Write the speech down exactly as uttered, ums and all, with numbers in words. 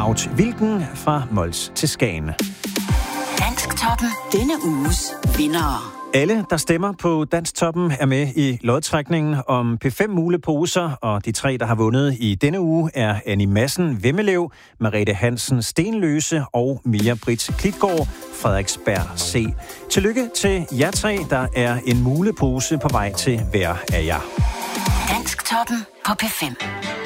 Out. Hvilken fra Mols til Skagen? Dansktoppen. Denne uges vindere. Alle, der stemmer på Dansktoppen, er med i lodtrækningen om P fem muleposer, og de tre, der har vundet i denne uge, er Annie Madsen Vemmelev, Merete Hansen Stenløse og Mia Britt Klitgaard Frederiksberg C. Tillykke til jer tre, der er en mulepose på vej til hver af jer. Dansktoppen på P fem.